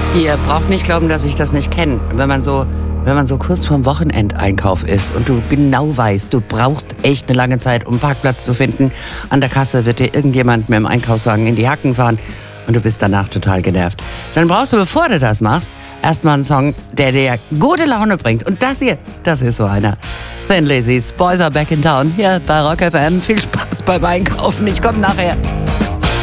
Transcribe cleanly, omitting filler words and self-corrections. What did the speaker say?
Ihr braucht nicht glauben, dass ich das nicht kenne. Wenn man so kurz vorm Wochenendeinkauf ist und du genau weißt, du brauchst echt eine lange Zeit, um einen Parkplatz zu finden. An der Kasse wird dir irgendjemand mit dem Einkaufswagen in die Hacken fahren und du bist danach total genervt. Dann brauchst du, bevor du das machst, erstmal einen Song, der dir gute Laune bringt. Und das hier, das ist so einer. Thin Lizzy's Boys Are Back in Town hier bei Rock FM. Viel Spaß beim Einkaufen. Ich komme nachher.